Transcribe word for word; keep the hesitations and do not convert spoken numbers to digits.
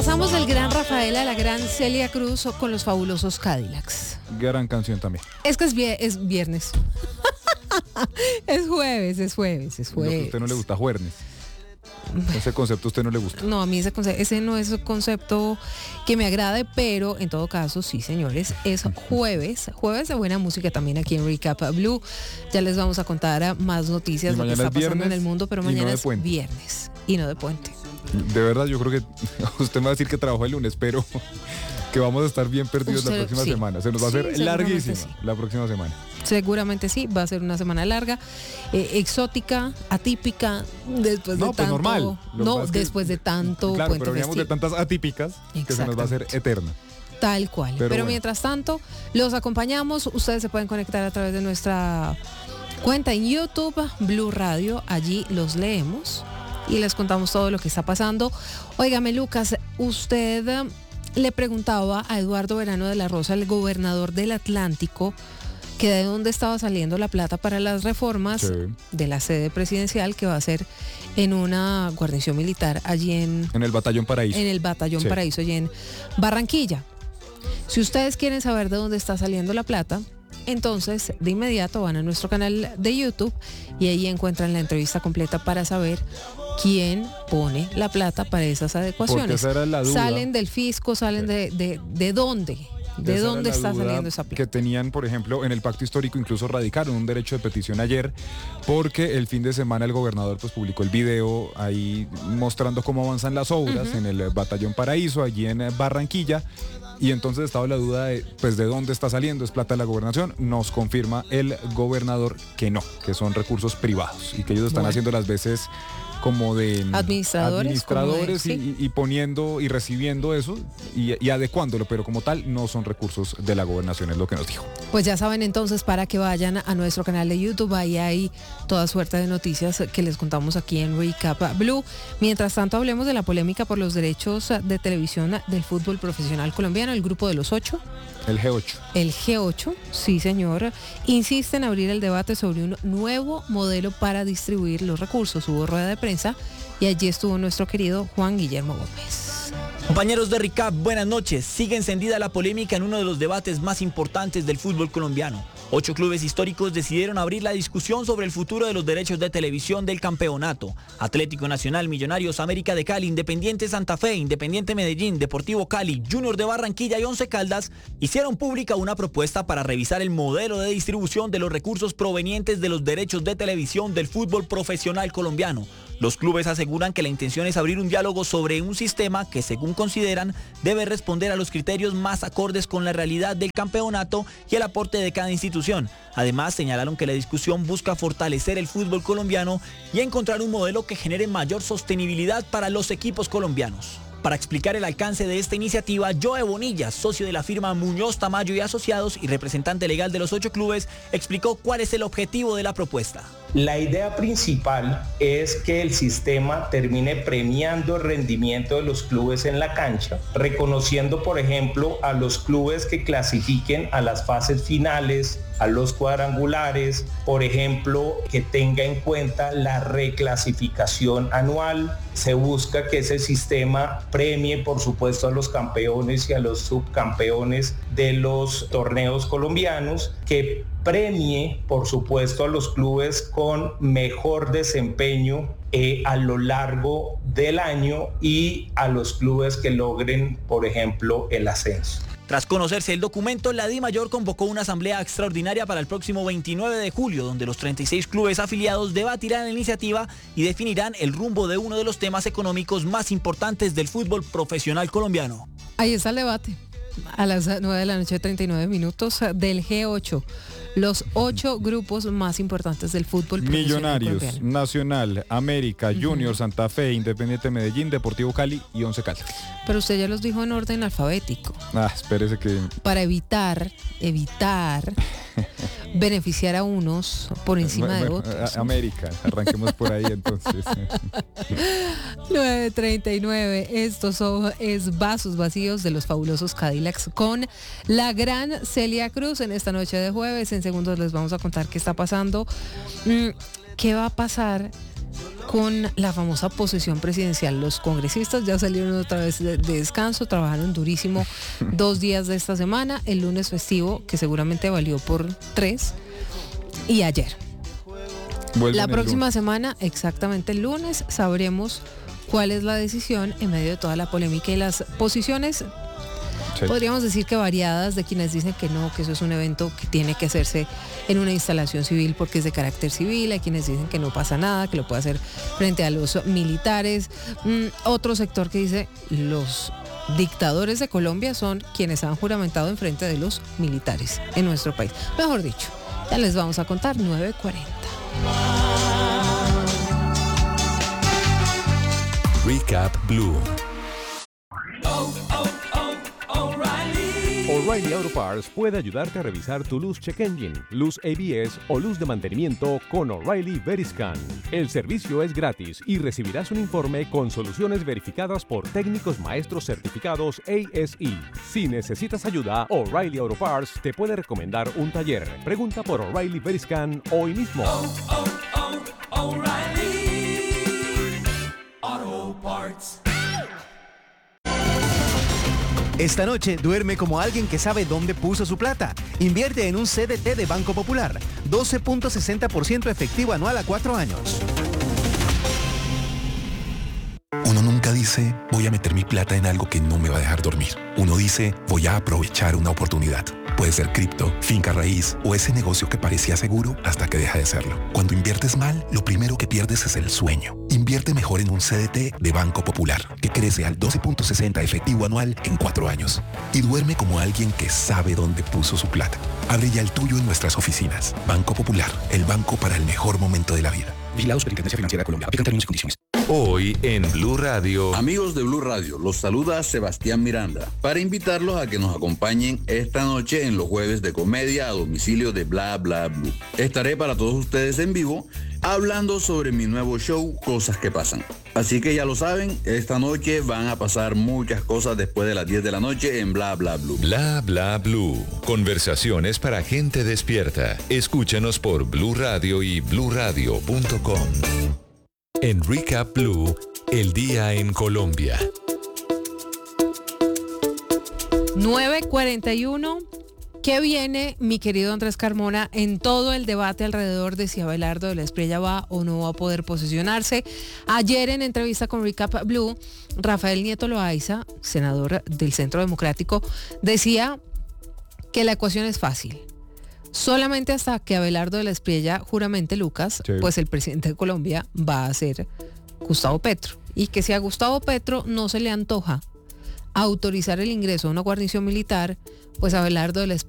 Pasamos del gran Rafael a la gran Celia Cruz con los fabulosos Cadillacs. Gran canción también. Es que es, vie- es viernes. Es jueves, es jueves, es Lo que a jueves. usted no le gusta, juernes. Ese concepto a usted no le gusta. No, a mí ese, conce- ese no es un concepto que me agrade, pero en todo caso, sí, señores, es jueves, jueves de buena música también aquí en Recap Blue. Ya les vamos a contar ah, más noticias Y de lo que mañana está es pasando en viernes el mundo, pero y no mañana de es puente. viernes y no de puente. De verdad, yo creo que usted me va a decir que trabajó el lunes, pero que vamos a estar bien perdidos Usted- la próxima sí. semana. Se nos va a Sí, hacer seguramente larguísima sí. la próxima semana. Seguramente sí, va a ser una semana larga, eh, exótica, atípica, después de No, pues tanto. normal. Lo que No, pasa es que- después de tanto Claro, puente pero veníamos de festivo. tantas atípicas que se nos va a hacer eterna. Tal cual. Pero, Pero bueno. mientras tanto, los acompañamos. Ustedes se pueden conectar a través de nuestra cuenta en YouTube, Blue Radio. Allí los leemos y les contamos todo lo que está pasando. Óigame, Lucas, usted eh, le preguntaba a Eduardo Verano de la Rosa, el gobernador del Atlántico, que de dónde estaba saliendo la plata para las reformas Sí. de la sede presidencial que va a ser en una guarnición militar allí en, En el Batallón Paraíso. en el Batallón Sí. Paraíso allí en Barranquilla. Si ustedes quieren saber de dónde está saliendo la plata, entonces de inmediato van a nuestro canal de YouTube y ahí encuentran la entrevista completa para saber quién pone la plata para esas Porque adecuaciones. esa era la duda. Salen del fisco, salen de, de, de dónde, de Esa era dónde la está duda saliendo esa que plata. tenían, por ejemplo, en el pacto histórico, incluso radicaron un derecho de petición ayer, porque el fin de semana el gobernador pues publicó el video ahí mostrando cómo avanzan las obras Ujú. en el Batallón Paraíso, allí en eh, Barranquilla. Y entonces estaba la duda de, pues, de dónde está saliendo, es plata de la gobernación. Nos confirma el gobernador que no, que son recursos privados y que ellos están Bueno. haciendo las veces como de Administradores, administradores como de- y, y- y poniendo y recibiendo eso y, y adecuándolo, pero como tal no son recursos de la gobernación, es lo que nos dijo. Pues ya saben entonces para que vayan a nuestro canal de YouTube, ahí hay toda suerte de noticias que les contamos aquí en Recap Blue. Mientras tanto hablemos de la polémica por los derechos de televisión del fútbol profesional colombiano, el grupo de los ocho. El G ocho. El G ocho, sí señor, insiste en abrir el debate sobre un nuevo modelo para distribuir los recursos. Hubo rueda de prensa y allí estuvo nuestro querido Juan Guillermo Gómez. Compañeros de Recap, buenas noches. Sigue encendida la polémica en uno de los debates más importantes del fútbol colombiano. Ocho clubes históricos decidieron abrir la discusión sobre el futuro de los derechos de televisión del campeonato. Atlético Nacional, Millonarios, América de Cali, Independiente Santa Fe, Independiente Medellín, Deportivo Cali, Junior de Barranquilla y Once Caldas hicieron pública una propuesta para revisar el modelo de distribución de los recursos provenientes de los derechos de televisión del fútbol profesional colombiano. Los clubes aseguran que la intención es abrir un diálogo sobre un sistema que, según consideran, debe responder a los criterios más acordes con la realidad del campeonato y el aporte de cada institución. Además, señalaron que la discusión busca fortalecer el fútbol colombiano y encontrar un modelo que genere mayor sostenibilidad para los equipos colombianos. Para explicar el alcance de esta iniciativa, Joe Bonilla, socio de la firma Muñoz Tamayo y Asociados y representante legal de los ocho clubes, explicó cuál es el objetivo de la propuesta. La idea principal es que el sistema termine premiando el rendimiento de los clubes en la cancha, reconociendo, por ejemplo, a los clubes que clasifiquen a las fases finales, a los cuadrangulares, por ejemplo, que tenga en cuenta la reclasificación anual. Se busca que ese sistema premie, por supuesto, a los campeones y a los subcampeones de los torneos colombianos, que premie, por supuesto, a los clubes con mejor desempeño eh, a lo largo del año y a los clubes que logren, por ejemplo, el ascenso. Tras conocerse el documento, la DIMAYOR convocó una asamblea extraordinaria para el próximo veintinueve de julio, donde los treinta y seis clubes afiliados debatirán la iniciativa y definirán el rumbo de uno de los temas económicos más importantes del fútbol profesional colombiano. Ahí está el debate. A las nueve de la noche, treinta y nueve minutos del G ocho. Los ocho grupos más importantes del fútbol profesional Millonarios, colombiano. Nacional, América, Junior, Santa Fe, Independiente Medellín, Deportivo Cali y Once Caldas. Pero usted ya los dijo en orden alfabético. Ah, espérese que... Para evitar, evitar beneficiar a unos por encima de Bueno, otros. a- América, arranquemos por ahí entonces. nueve treinta y nueve, estos son es Vasos Vacíos de los fabulosos Cadillacs con la gran Celia Cruz en esta noche de jueves. En segundos les vamos a contar qué está pasando, mm, qué va a pasar con la famosa posesión presidencial. Los congresistas ya salieron otra vez de, de descanso, trabajaron durísimo dos días de esta semana, el lunes festivo, que seguramente valió por tres, y ayer. Vuelven La el próxima lunes. semana, exactamente el lunes, sabremos cuál es la decisión en medio de toda la polémica y las posiciones. Sí. Podríamos decir que variadas, de quienes dicen que no, que eso es un evento que tiene que hacerse en una instalación civil porque es de carácter civil. Hay quienes dicen que no pasa nada, que lo puede hacer frente a los militares. Mm, otro sector que dice los dictadores de Colombia son quienes han juramentado en frente de los militares en nuestro país. Mejor dicho, ya les vamos a contar. Nueve cuarenta. Recap Blue. O'Reilly Auto Parts puede ayudarte a revisar tu luz check engine, luz A B S o luz de mantenimiento con O'Reilly Veriscan. El servicio es gratis y recibirás un informe con soluciones verificadas por técnicos maestros certificados A S E. Si necesitas ayuda, O'Reilly Auto Parts te puede recomendar un taller. Pregunta por O'Reilly Veriscan hoy mismo. Oh, oh, oh, O'Reilly Auto Parts. Esta noche duerme como alguien que sabe dónde puso su plata. Invierte en un C D T de Banco Popular. doce punto sesenta por ciento efectivo anual a cuatro años. Uno nunca dice, voy a meter mi plata en algo que no me va a dejar dormir. Uno dice, voy a aprovechar una oportunidad. Puede ser cripto, finca raíz o ese negocio que parecía seguro hasta que deja de serlo. Cuando inviertes mal, lo primero que pierdes es el sueño. Invierte mejor en un C D T de Banco Popular, que crece al doce punto sesenta efectivo anual en cuatro años. Y duerme como alguien que sabe dónde puso su plata. Abre ya el tuyo en nuestras oficinas. Banco Popular, el banco para el mejor momento de la vida. Vigilados por Intendencia Financiera de Colombia. Aplican términos y condiciones. Hoy en Blue Radio. Amigos de Blue Radio, los saluda Sebastián Miranda para invitarlos a que nos acompañen esta noche en los jueves de comedia a domicilio de Bla Bla Blue. Estaré para todos ustedes en vivo hablando sobre mi nuevo show Cosas que Pasan. Así que ya lo saben, esta noche van a pasar muchas cosas después de las diez de la noche en Bla Bla Blue. Bla Bla Blue. Conversaciones para gente despierta. Escúchanos por Blue Radio y blue radio punto com. En Recap Blue, el día en Colombia. nueve cuarenta y uno. ¿Qué viene, mi querido Andrés Carmona, en todo el debate alrededor de si Abelardo de la Espriella va o no va a poder posesionarse? Ayer, en entrevista con Recap Blue, Rafael Nieto Loaiza, senador del Centro Democrático, decía que la ecuación es fácil. Solamente hasta que Abelardo de la Espriella juramente Lucas, sí. pues el presidente de Colombia va a ser Gustavo Petro. Y que si a Gustavo Petro no se le antoja autorizar el ingreso a una guarnición militar, pues Abelardo de la Espriella